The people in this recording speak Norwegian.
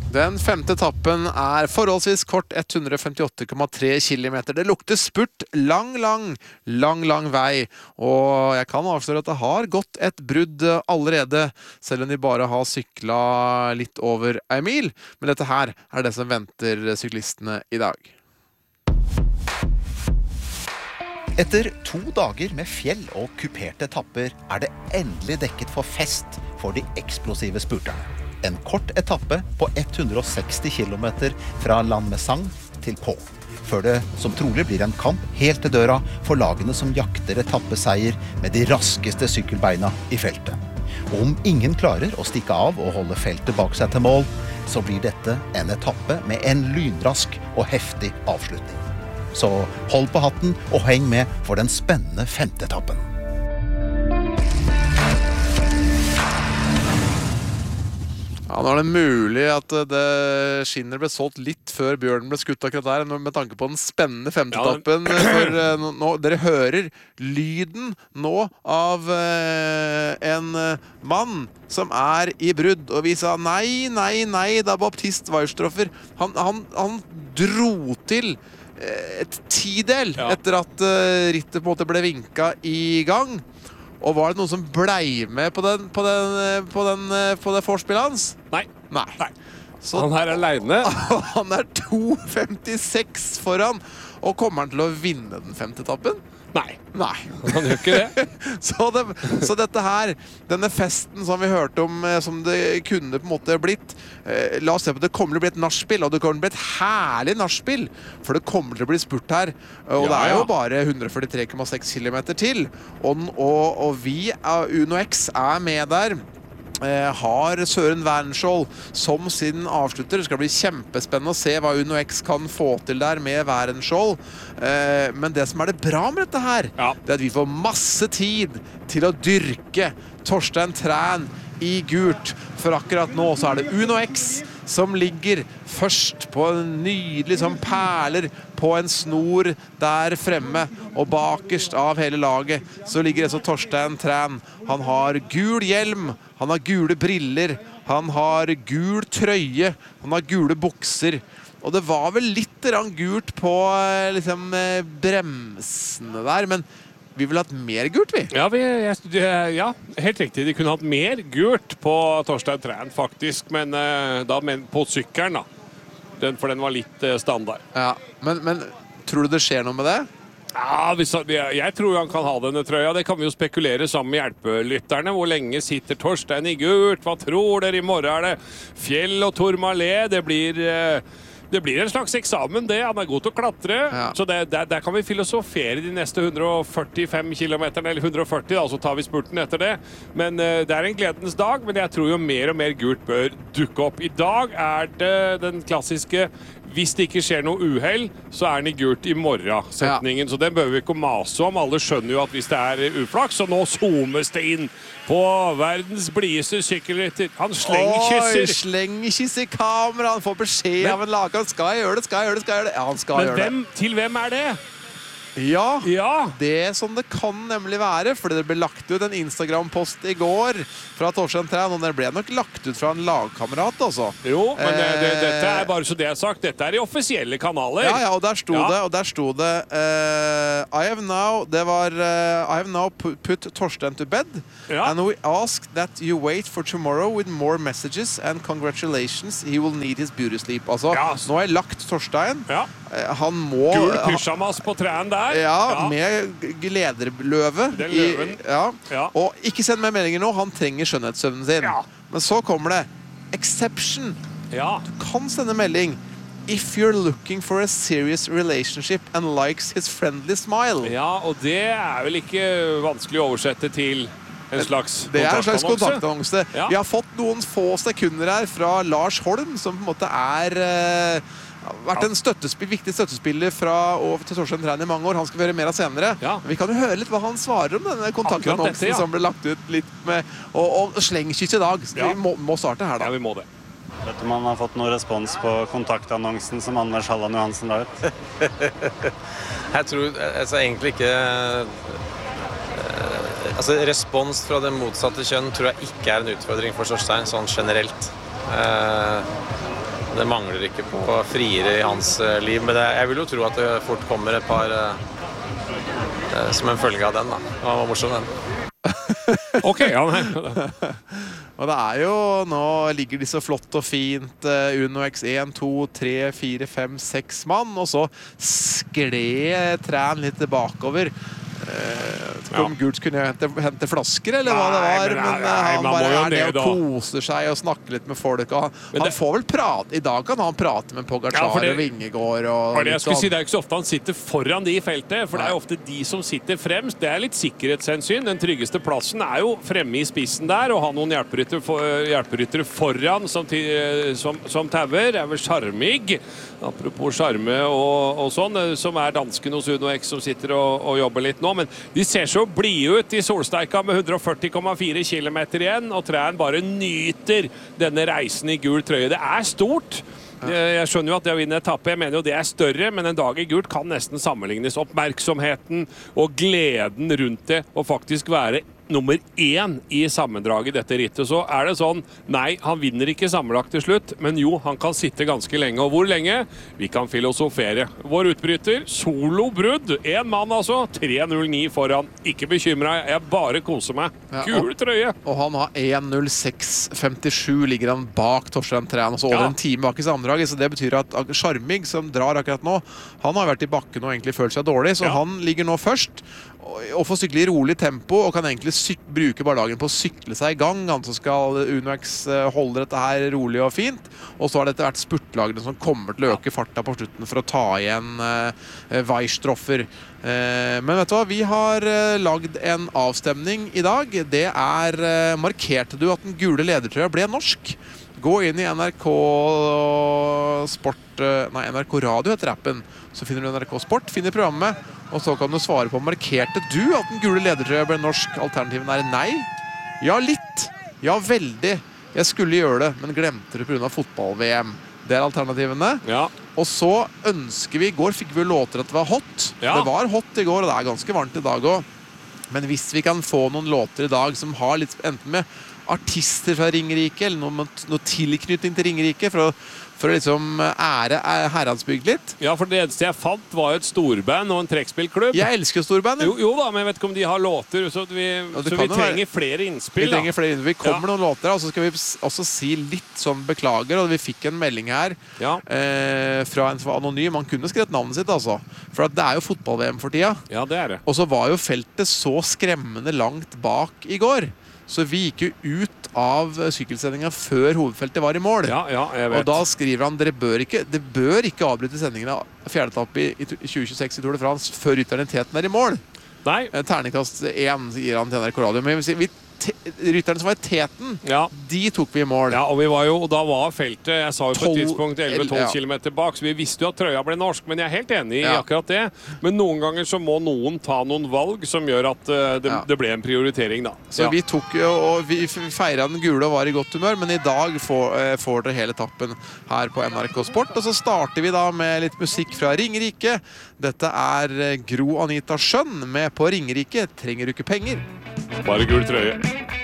Den femte etappen forholdsvis kort, 158,3 kilometer. Det lukter spurt lang vei, og jeg kan avsløre at det har gått et brudd allerede, selv om de bare har syklet litt over en mil. Men dette her det som venter syklistene i dag. Etter 2 dager med fjell og kuperte etapper det endelig dekket for fest for de eksplosive spurterne. En kort etappe på 160 kilometer fra Lannemezan til Pau, før det som trolig blir en kamp helt til døra for lagene som jakter etappeseier med de raskeste sykkelbeina i feltet. Og om ingen klarer å stikke av og holde feltet bak seg til mål, så blir dette en etappe med en lynrask og heftig avslutning. Så hold på hatten og heng med for den spennende femte etappen. Ja, nå det mulig at det skinner ble solgt litt før bjørnen ble skutt akkurat der, med tanke på den spennende femte etappen. For dere hører lyden nå av en mann som i brudd, og vi sa nei, da Baptiste Weierstroffer. Han dro til et tidel etter at rittet på en måte ble vinket i gang. Og var det noen som blei med på det forspillet hans? Nei. Så han her alene. Han 2,56 foran. Og kommer han til å vinne den femte etappen? Nei. Han gjør ikke det. så dette her, denne festen som vi hørte om, som det kunne på en måte blitt, la oss se på, det kommer til å bli et nachspiel, og det kommer til å bli et herlig nachspiel, for det kommer til å bli spurt her, og det jo bare 143,6 kilometer til, og vi, Uno X, med der, har Søren Wernskjold som sin avslutter. Det skal bli kjempespennende å se hva Uno X kan få til der med Wernskjold. Men det som det bra med dette her, det at vi får masse tid til å dyrke Torstein Træn i gult. For akkurat nå så det Uno X som ligger først på en nydelig som perler på en snor der fremme, og bakerst av hele laget så ligger det så Torstein Træn. Han har gul hjelm, han har gule briller, han har gul trøye, han har gule bukser, og det var vel litt gult på liksom, bremsene der, men vi ville hatt mer gult, vi. Ja, helt riktig. De kunne hatt mer gult på Torstein Træn, faktisk, men på sykkelen, da. For den var litt standard. Ja, men tror du det skjer noe med det? Ja, jeg tror han kan ha denne trøya. Det kan vi jo spekulere sammen med hjelpelytterne. Hvor lenge sitter Torstein i gult? Hva tror dere? I morgen det Fjell og Tourmalet. Det blir en slags eksamen, det. Han god til å klatre. Så der kan vi filosofere de neste 145 kilometerne, eller 140 da, så tar vi spurten etter det. Men det en gledens dag, men jeg tror jo mer og mer gult bør dukke opp. I dag det den klassiske hvis det ikke skjer noe uhell, så den i gult i morgen-setningen. Så den bør vi ikke mase om. Alle skjønner jo at hvis det uflaks, så nå zoomes det inn på verdens blideste sykkelrytter. Han slengkysser. Slengkyss i kamera. Han får beskjed av en lag. Han skal gjøre det. Ja, han skal gjøre det. Men til hvem det? Ja, det som det kan nemlig være, fordi det ble lagt ut en Instagram-post i går fra Torstein Træn, og det ble nok lagt ut fra en lagkamerat også. Jo, men dette bare så det sagt, dette i offisielle kanaler. Ja, og der sto det I have now put Torstein to bed, and we ask that you wait for tomorrow with more messages and congratulations, he will need his beauty sleep. Altså, nå har jeg lagt Torstein. Han må... Gul pyjamas på Træn der. Ja, med lederløve. Den løven. Og ikke send meg meldinger nå, han trenger skjønnhetssøvnen sin. Men så kommer det exception. Du kan sende melding. If you're looking for a serious relationship and likes his friendly smile. Ja, og det vel ikke vanskelig å oversette til en slags kontaktannonse. Det en slags kontaktannonse. Vi har fått noen få sekunder her fra Lars Holm, som på en måte vært en viktig støttespiller til Torstein Træn i mange år. Han skal vi høre mer av senere. Men vi kan jo høre litt hva han svarer om denne kontaktannonsen som ble lagt ut litt med og slengkyss i dag. Vi må starte her da. Ja, vi må det. Vet du om han har fått noen respons på kontaktannonsen som Anders Halland Johansen la ut? Jeg tror egentlig ikke respons fra det motsatte kjønn tror jeg ikke en utfordring for Torstein sånn generelt. Det mangler ikke på friere i hans liv, men jeg vil jo tro at det fort kommer et par som en følge av den da. Det var morsom den. Ok, ja, nei. Og det jo, nå ligger de så flott og fint, Uno X 1, 2, 3, 4, 5, 6 mann, og så skled trærne litt bakover. Om Gult kunne hente flasker, eller hva det var, men han bare ned og koser seg og snakker litt med folk. Han får vel prate, i dag kan han prate med Pogačar og Vingegård og jeg skulle si, det ikke så ofte han sitter foran de i feltet, for det jo ofte de som sitter fremst. Det litt sikkerhetshensyn. Den tryggeste plassen jo fremme i spissen der, og ha noen hjelperyttere foran som tauer. Det vel Charmig, apropos Charme og sånn, som dansken hos Uno X som sitter og jobber litt nå, men de ser så blide ut i solsteika med 140,4 kilometer igjen, og trærne bare nyter denne reisen i gul trøye. Det stort. Jeg skjønner jo at det å vinne etappe, jeg mener jo det større, men en dag i gult kan nesten sammenlignes. Oppmerksomheten og gleden rundt det, og faktisk være nummer 1 i sammendraget i dette rittet. Så det sånn, nei, han vinner ikke sammenlagt til slutt, men jo, han kan sitte ganske lenge. Og hvor lenge? Vi kan filosofere. Vår utbryter, solobrudd. En mann altså, 3.09 foran. Ikke bekymret, jeg bare koser meg. Kul trøye. Og han har 1.06,57 ligger han bak Torstein Træn, og så over en time bak i sammendraget. Så det betyr at Charmig, som drar akkurat nå, han har vært i bakken og egentlig følt seg dårlig, så han ligger nå først og får sykle i rolig tempo, og kan egentlig bruke bare dagen på å sykle seg i gang. Han som skal Uno X holde dette her rolig og fint, og så det etter hvert spurtlagene som kommer til å øke farta på slutten for å ta igjen Weisstroffer. Men vet du hva, vi har lagd en avstemning i dag. Det markerte du at den gule ledertrøya ble norsk? Gå inn i NRK Sport, nei, NRK Radio heter appen, så finner du NRK Sport, finner programmet, og så kan du svare på, markerte du at den gule ledertrøya ble norsk? Alternativen nei. Ja, litt. Ja, veldig. Jeg skulle gjøre det, men glemte det på grunn av fotball-VM. Det alternativene. Ja. Og så ønsker vi, i går fikk vi låter at det var hot. Ja. Det var hot i går, og det ganske varmt i dag også. Men hvis vi kan få noen låter i dag som har litt, enten med artister fra Ringerike, eller noe tilknytning til Ringerike, for å liksom ære Herradsbygd litt. Ja, for det eneste jeg fant var et storband og en trekkspillklubb. Jeg elsker storband. Jo da, men jeg vet ikke om de har låter, så vi trenger flere innspill. Vi trenger flere innspill. Vi kommer noen låter, og så skal vi også si litt sånn beklager, og vi fikk en melding her fra en anonym. Han kunne skrevet navnet sitt, altså. For det jo fotball-VM for tida. Ja, det det. Og så var jo feltet så skremmende langt bak i går. Så vi gikk jo ut av sykkelsendingen før hovedfeltet var i mål. Ja, jeg vet. Og da skriver han, det bør ikke avbryte sendingen av fjerde etappe i 2026 i Tour de France før rytteren Teten i mål. Nei. Terningkast 1, sier han til NRK Radio. Men rytterne som var i Teten, de tok vi i mål. Ja, og vi var jo, og da var feltet, jeg sa jo på et tidspunkt 11-12 kilometer bak, så vi visste jo at trøya ble norsk, men jeg helt enig i akkurat det. Men noen ganger så må noen ta noen valg som gjør at det ble en prioritering da. Så vi tok jo, og vi feiret den gule og var i godt humør, men i dag får dere hele etappen her på NRK Sport. Og så starter vi da med litt musikk fra Ringerike. Dette Gro Anita Schønn med På Ringerike trenger du ikke penger. Bare gul trøye.